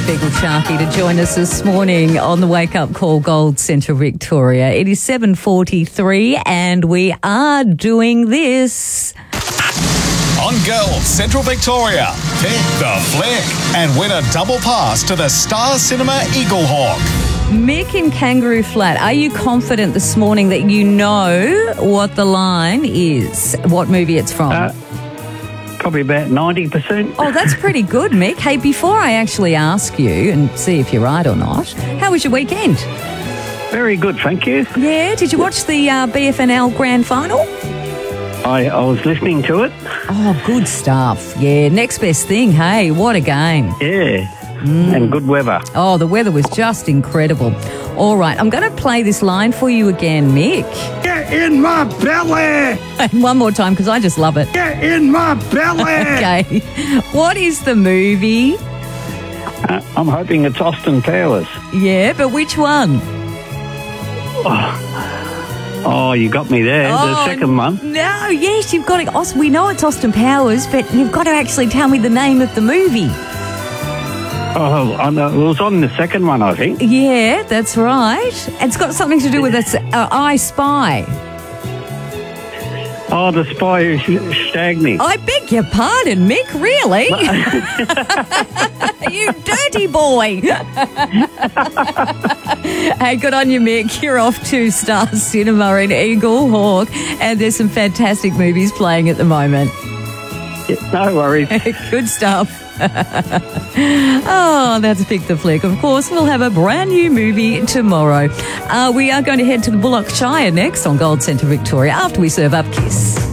Beagle Sharkey to join us this morning on the Wake Up Call Gold Centre Victoria. It is 7:43 and we are doing this. On Gold Central Victoria, pick the flick and win a double pass to the Star Cinema Eaglehawk. Mick in Kangaroo Flat, are you confident this morning that you know what the line is, what movie it's from? Probably about 90%. Oh, that's pretty good, Mick. Hey, before I actually ask you and see if you're right or not, how was your weekend? Very good, thank you. Yeah, did you watch the BFNL Grand Final? I was listening to it. Oh, good stuff. Yeah, next best thing. Hey, what a game. Yeah, and good weather. Oh, the weather was just incredible. All right, I'm going to play this line for you again, Mick. Get in my belly! And one more time, because I just love it. Get in my belly! Okay. What is the movie? I'm hoping it's Austin Powers. Yeah, but which one? Oh, you got me there. The second one. No, yes, you've got it. We know it's Austin Powers, but you've got to actually tell me the name of the movie. Oh, I know. It was on the second one, I think. Yeah, that's right. It's got something to do with I Spy. Oh, The Spy Who Shagged Me. I beg your pardon, Mick, really? You dirty boy. Hey, good on you, Mick. You're off to Star Cinema in Eaglehawk, and there's some fantastic movies playing at the moment. Yeah, no worries. Good stuff. Oh, that's Pick the Flick. Of course, we'll have a brand new movie tomorrow. We are going to head to the Bullock Shire next on Gold Centre Victoria after we serve up Kiss.